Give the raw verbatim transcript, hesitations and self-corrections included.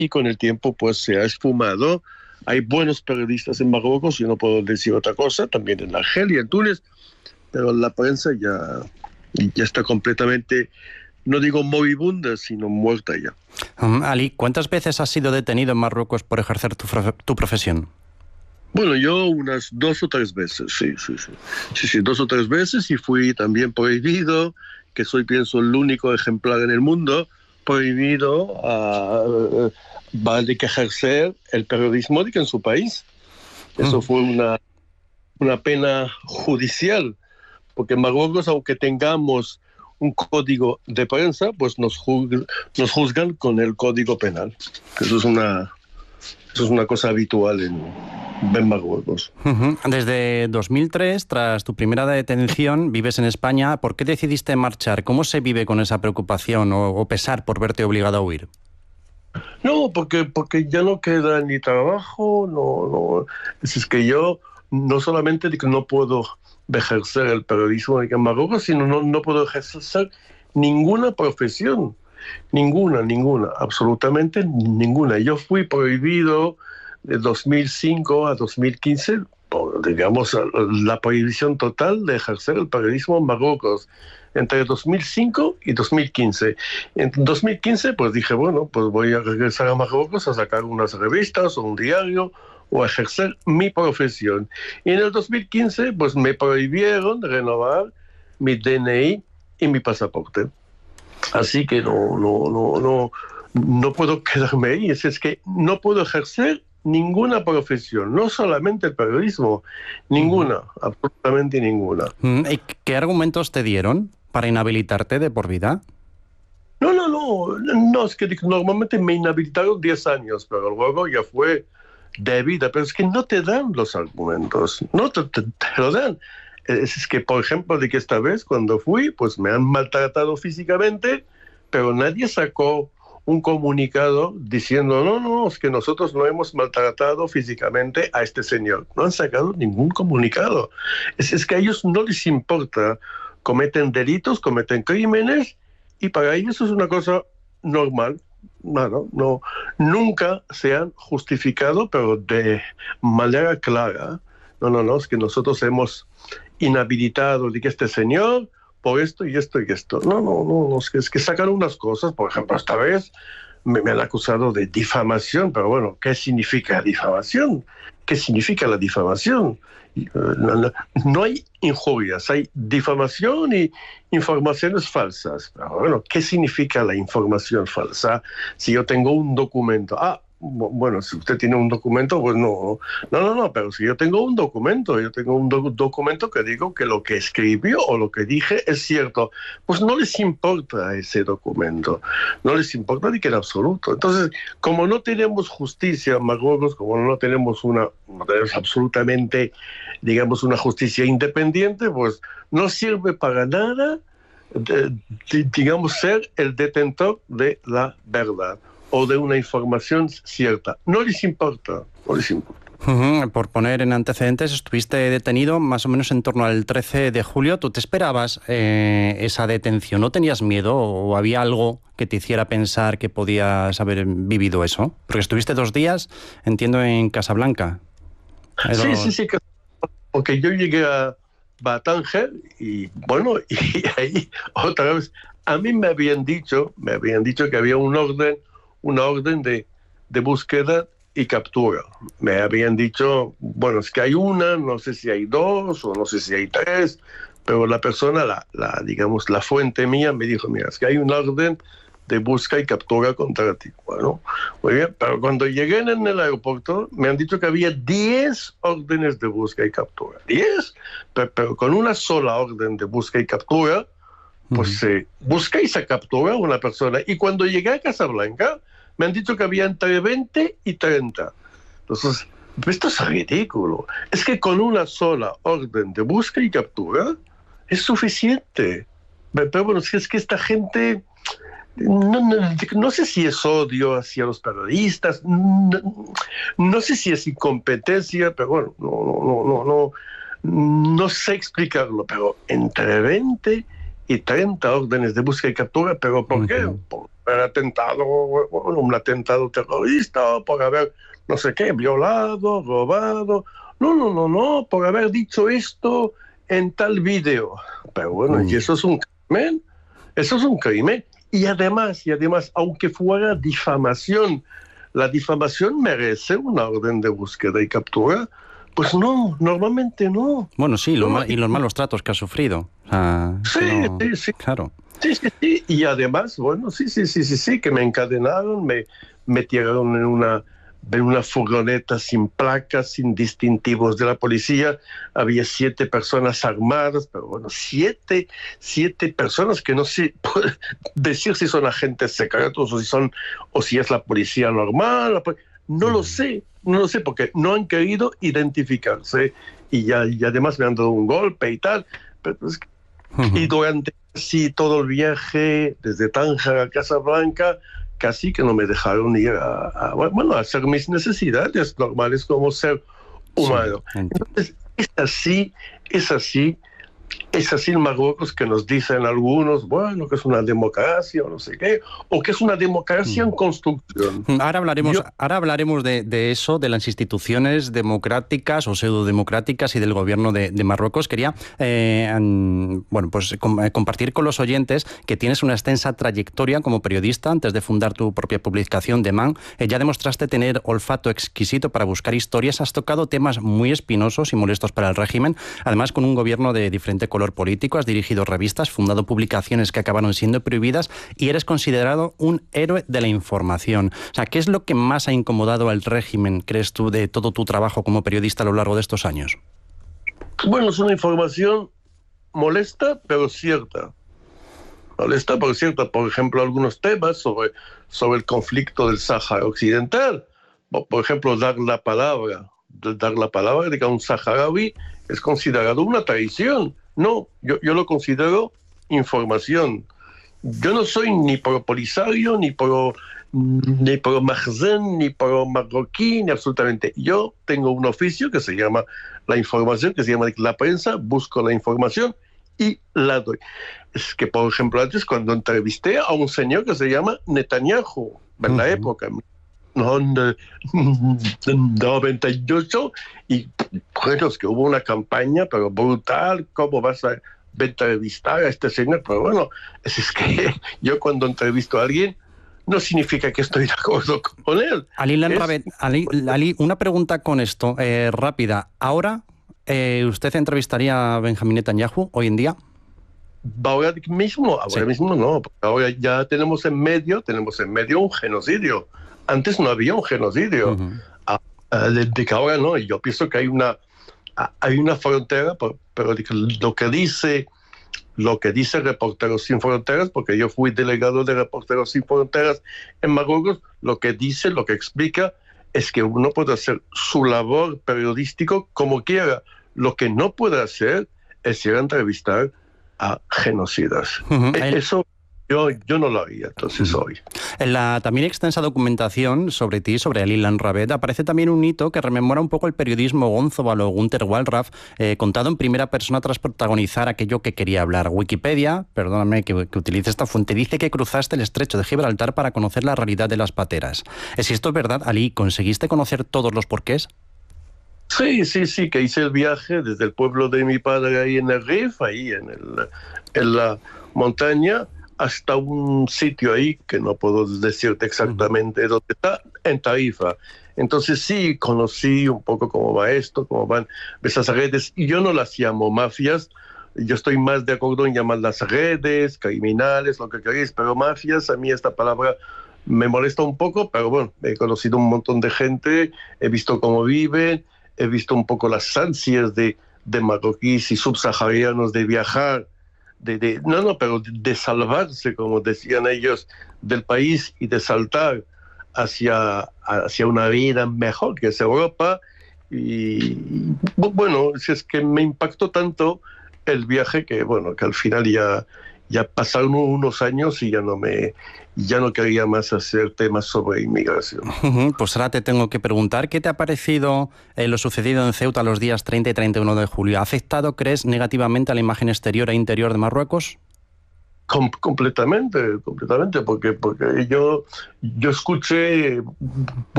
y con el tiempo pues se ha esfumado. Hay buenos periodistas en Marruecos, yo no puedo decir otra cosa, también en Argelia, en Túnez, pero la prensa ya, ya está completamente, no digo moribunda, sino muerta ya. Um, Ali, ¿cuántas veces has sido detenido en Marruecos por ejercer tu, tu profesión? Bueno, yo unas dos o tres veces, sí, sí, sí, sí, sí, dos o tres veces, y fui también prohibido, que soy, pienso, el único ejemplar en el mundo, prohibido a, a, a de que ejercer el periodismo de que en su país. Eso mm. fue una, una pena judicial, porque en Marruecos, aunque tengamos un código de prensa, pues nos juzgan, nos juzgan con el código penal. Eso es una, eso es una cosa habitual en... en Marruecos. Uh-huh. Desde dos mil tres, tras tu primera detención, vives en España. ¿Por qué decidiste marchar? ¿Cómo se vive con esa preocupación o, o pesar por verte obligado a huir? No, porque, porque ya no queda ni trabajo, no, no. Es, es que yo no solamente de que no puedo ejercer el periodismo en Marruecos, sino no, no puedo ejercer ninguna profesión, ninguna, ninguna, absolutamente ninguna. Yo fui prohibido de dos mil cinco a dos mil quince, digamos, la prohibición total de ejercer el periodismo en Marruecos, entre dos mil cinco y dos mil quince. En dos mil quince, pues dije, bueno, pues voy a regresar a Marruecos a sacar unas revistas o un diario o a ejercer mi profesión. Y en el dos mil quince, pues me prohibieron renovar mi D N I y mi pasaporte. Así que no, no, no, no, no puedo quedarme ahí. Es, es que no puedo ejercer ninguna profesión, no solamente el periodismo, ninguna, uh-huh. absolutamente ninguna. ¿Y qué argumentos te dieron para inhabilitarte de por vida? No, no, no, no, es que normalmente me inhabilitaron diez años, pero luego ya fue de vida, pero es que no te dan los argumentos, no te, te, te lo dan. Es, es que, por ejemplo, de que esta vez cuando fui, pues me han maltratado físicamente, pero nadie sacó un comunicado diciendo, no, no, es que nosotros no hemos maltratado físicamente a este señor. No han sacado ningún comunicado. Es, es que a ellos no les importa. Cometen delitos, cometen crímenes, y para ellos es una cosa normal. No, no, no, nunca se han justificado, pero de manera clara. No, no, no, es que nosotros hemos inhabilitado de que este señor por esto y esto y esto. No, no, no, no es, que, es que sacan unas cosas, por ejemplo, esta vez me, me han acusado de difamación, pero bueno, ¿qué significa difamación? ¿Qué significa la difamación? No, no, no hay injurias, hay difamación y informaciones falsas. Pero bueno, ¿qué significa la información falsa? Si yo tengo un documento, ah, bueno, si usted tiene un documento, pues no, no, no, no, pero si yo tengo un documento, yo tengo un do- documento que digo que lo que escribió o lo que dije es cierto, pues no les importa ese documento, no les importa ni que en absoluto. Entonces, como no tenemos justicia en Marruecos, como no tenemos una, no tenemos absolutamente, digamos, una justicia independiente, pues no sirve para nada, de, de, digamos, ser el detentor de la verdad o de una información cierta. No les importa, no les importa. Uh-huh. Por poner en antecedentes, estuviste detenido más o menos en torno al trece de julio. ¿Tú te esperabas eh, esa detención? ¿No tenías miedo o había algo que te hiciera pensar que podías haber vivido eso? Porque estuviste dos días, entiendo, en Casablanca. Sí, Pero... sí, sí, porque yo llegué a Batanger y bueno, y ahí otra vez, a mí me habían dicho, me habían dicho que había un orden una orden de, de búsqueda y captura. Me habían dicho, bueno, es que hay una, no sé si hay dos o no sé si hay tres, pero la persona, la, la digamos, la fuente mía me dijo, mira, es que hay una orden de busca y captura contra ti. Bueno, muy bien, pero cuando llegué en el aeropuerto me han dicho que había diez órdenes de busca y captura. diez, pero, pero con una sola orden de busca y captura, pues se eh, busca y se captura a una persona. Y cuando llegué a Casablanca, me han dicho que había entre veinte y treinta. Entonces, esto es ridículo. Es que con una sola orden de busca y captura es suficiente. Pero bueno, es que esta gente, no, no, no sé si es odio hacia los periodistas, no, no sé si es incompetencia, pero bueno, no, no, no, no, no, no sé explicarlo, pero entre veinte y treinta órdenes de búsqueda y captura, pero ¿por qué? Uh-huh. ¿Por haber atentado, bueno, un atentado terrorista, por haber, no sé qué, violado, robado. No, no, no, no, por haber dicho esto en tal video. Pero bueno, mm. y eso es un crimen, eso es un crimen. Y además, y además, aunque fuera difamación, la difamación merece una orden de búsqueda y captura. Pues no, normalmente no. Bueno, sí, lo no, mal, y los malos tratos que ha sufrido. O sea, sí, no, sí, sí. Claro. Sí, sí, sí. Y además, bueno, sí, sí, sí, sí, sí, que me encadenaron, me metieron en una, en una furgoneta sin placas, sin distintivos de la policía. Había siete personas armadas, pero bueno, siete, siete personas que no sé decir si son agentes secretos o si son, o si es la policía normal. No lo sé, no lo sé, porque no han querido identificarse y, ya, y además me han dado un golpe y tal. Pero es que, uh-huh. Y durante casi todo el viaje, desde Tánger a Casablanca, casi que no me dejaron ir a, a, bueno, a hacer mis necesidades normales como ser humano. Sí, entonces, es así, es así. Es así en Marruecos que nos dicen algunos, bueno, que es una democracia o no sé qué, o que es una democracia mm. en construcción. Ahora hablaremos, Yo... ahora hablaremos de, de eso, de las instituciones democráticas o pseudodemocráticas y del gobierno de, de Marruecos. Quería eh, bueno, pues, com- compartir con los oyentes que tienes una extensa trayectoria como periodista. Antes de fundar tu propia publicación, Demain, eh, ya demostraste tener olfato exquisito para buscar historias. Has tocado temas muy espinosos y molestos para el régimen, además con un gobierno de diferente color político, has dirigido revistas, fundado publicaciones que acabaron siendo prohibidas y eres considerado un héroe de la información. O sea, ¿qué es lo que más ha incomodado al régimen, crees tú, de todo tu trabajo como periodista a lo largo de estos años? Bueno, es una información molesta, pero cierta. Molesta, pero cierta. Por ejemplo, algunos temas sobre, sobre el conflicto del Sáhara Occidental. Por ejemplo, dar la palabra, dar la palabra de que un saharaui es considerado una traición. No, yo, yo lo considero información. Yo no soy ni pro Polisario, ni pro, ni pro Makhzen, ni pro marroquí, ni absolutamente. Yo tengo un oficio que se llama la información, que se llama la prensa, busco la información y la doy. Es que, por ejemplo, antes cuando entrevisté a un señor que se llama Netanyahu, en la uh-huh. época, no, de, de noventa y ocho, y bueno, es que hubo una campaña pero brutal. ¿Cómo vas a entrevistar a este señor? Pero bueno, es, es que yo cuando entrevisto a alguien no significa que estoy de acuerdo con él. Ali Lanravet, Ali, Ali, una pregunta con esto, eh, rápida. ¿Ahora eh, usted entrevistaría a Benjamín Netanyahu hoy en día? Ahora mismo, ahora sí. mismo no, porque ahora ya tenemos en medio, tenemos en medio un genocidio. Antes no había un genocidio, uh-huh. ah, de que ahora no. Y yo pienso que hay una, hay una frontera, pero lo que dice, lo que dice Reporteros Sin Fronteras, porque yo fui delegado de Reporteros Sin Fronteras en Marruecos, lo que dice, lo que explica, es que uno puede hacer su labor periodístico como quiera. Lo que no puede hacer es ir a entrevistar a genocidas. Uh-huh. Eso Yo, yo no lo haría, entonces hoy. En la también extensa documentación sobre ti, sobre Ali Lanravet, aparece también un hito que rememora un poco el periodismo Gonzobal o Gunter Wallraff, eh, contado en primera persona tras protagonizar aquello que quería hablar. Wikipedia, perdóname que, que utilice esta fuente, dice que cruzaste el estrecho de Gibraltar para conocer la realidad de las pateras. Si esto es verdad, Ali, ¿conseguiste conocer todos los porqués? Sí, sí, sí, que hice el viaje desde el pueblo de mi padre ahí en el Rif, ahí en, el, en la montaña, hasta un sitio ahí, que no puedo decirte exactamente dónde está, en Tarifa. Entonces sí, conocí un poco cómo va esto, cómo van esas redes, y yo no las llamo mafias, yo estoy más de acuerdo en llamarlas redes, criminales, lo que queréis, pero mafias, a mí esta palabra me molesta un poco, pero bueno, he conocido un montón de gente, he visto cómo viven, he visto un poco las ansias de, de marroquíes y subsaharianos de viajar, De, de, no, no, pero de salvarse, como decían ellos, del país y de saltar hacia, hacia una vida mejor que es Europa. Y bueno, si es que me impactó tanto el viaje que bueno, que al final ya, ya pasaron unos años y ya no me ya no quería más hacer temas sobre inmigración. Uh-huh. Pues ahora te tengo que preguntar, ¿qué te ha parecido eh, lo sucedido en Ceuta los días treinta y treinta y uno de julio? ¿Ha afectado, crees, negativamente a la imagen exterior e interior de Marruecos? Com completamente, completamente, porque, porque yo, yo escuché